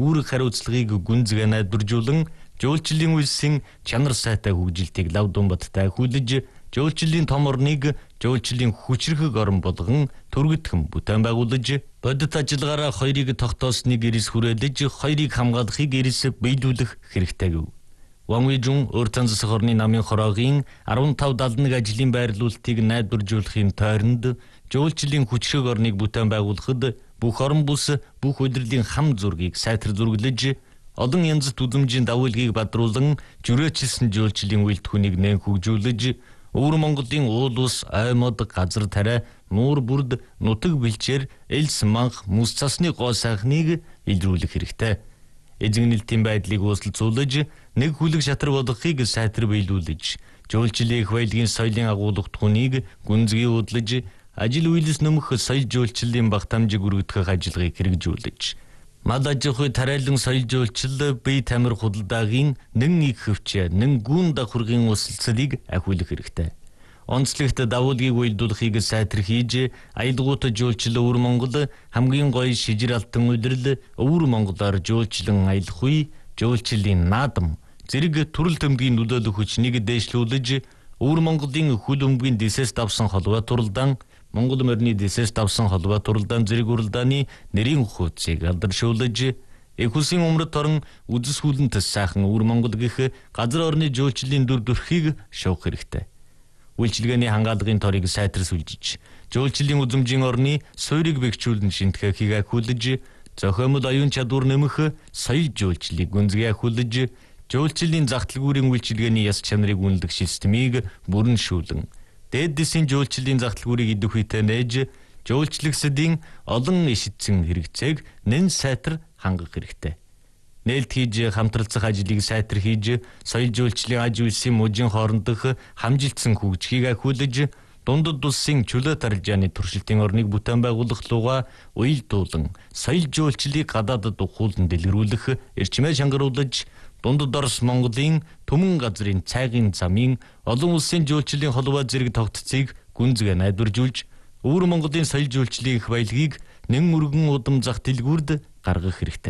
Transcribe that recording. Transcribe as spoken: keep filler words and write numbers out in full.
үүрэг хариуцлагыг гүнзгий найдваржуулан жуулчлалын үйлсийн чанар сайтай хөгжилтийг лав Думбадтай ахиулж, жуулчлалын том орныг жуулчлалын хүчрхэг орн болгон түргэтгэн бүтээн байгуулж, бодит ажиллагаараа хоёрыг тогтоосныг эрс хүрээлж, хоёрыг хамгаалахыг эрс биелүүлэх хэрэгтэй гэв. Ван Уижун Урьдчилан засаг орны намын хороогийн арван тав даалал нэг ажлын байрлуулалтыг найдваржуулахын тойронд жуулчлалын хүчрхэг орныг бүтээн байгуулахад бүх орон бус, бүх удирдлагын хам зургийг сайтар зурглаж, олон янзт үзмжийн давуулгийг бадруулан жүрээчилсэн жуулчлалын үйлдвэхүүнийг нээн хөгжүүлж, Өвөр Монголын уул ус, аймад, газар тариа, нуур бүрд, нутаг бэлчээр, элс манх, мөс цасны гоо сайхныг илрүүлэх хэрэгтэй. Эзэгнэлтийн байдлыг ууслцуулж, нэг хүлэг шатар болгохыг сайтар биелүүлж, жуулчлалын их баялагын соёлын агуулгатхүүнийг гүнзгий удлаж, ажил үйлс нөмөх соёл жуулчлалын багтамжийг өргөдөх ажиллагааг хэрэгжүүлж, мал аж ахуй тариалан соёл жуулчлал бие тамир худалдаагийн нэн их хөвч, нэн гүн давхаргын усалцлыг ахиулах хэрэгтэй. Онцлогт давуулгийг уйлдуулахыг сайтар хийж, аялгуут жуулчлал Өвөр Монгол хамгийн гоё шижир алтан удирдал Өвөр Монголоор жуулчлан аялах үе жуулчлалын наадам зэрэг төрөл төмгийн нөлөөлөх хүчнийг дээшлүүлж, Өвөр Монголын хөл өмгийн дэсээс давсан холбоо туралдаан, Монгол морины дэсээс давсан холбоо туралдаан зэрэг уралдааны нэрийн хуудсыг алдаршуулж, их улсын өмнөд орон үзэс хүлэнт сайхан Өвөр Монгол гэх газар орны жуулчлалын дүр төрхийг шавах хэрэгтэй. Үйлчилгээний хангаалгын торыг сайтар сүлжиж, жуулчлалын үзмжийн орны суурийг бэхжүүлэн шинтгэхийг ахиулж, зохиомол оюун чадвар нэмэх соёл жуулчлалыг гүнзгий ахиулж, жуулчлалын зах дэлгүүрийн үйлчилгээний яс чанарыг үнэлэх системийг бүрэншүүлэн, дээд дэсийн жуулчлалын зах дэлгүүрийг идэх үедээ нээж, жуулчлагсдын олон ишидсэн хэрэгцээг нэн сайтар хангах хэрэгтэй. Нээлт хийж хамтралцах ажлыг сайтар хийж, соёл жуулчлалын аж үйлсийн мужийн хоорондох хамжилтсан хөгжихийг ахиулж, дундад улсын чөлөө тарилжааны туршилтын орныг бүтээн байгуулах луга уялдуулан, соёл жуулчлалыг гадаадд ухуулан дэлгэрүүлэх эрчмээ шангаруулж, дундад Орос Монголын түмэн газрын цайгийн замын олон улсын жуулчлалын холбоо зэрэг тогтцыг гүнзгий найдваржуулж, Өвөр Монголын соёл жуулчлалын их баялагийг нэн өргөн удам зах дэлгүүрд гаргах хэрэгтэй.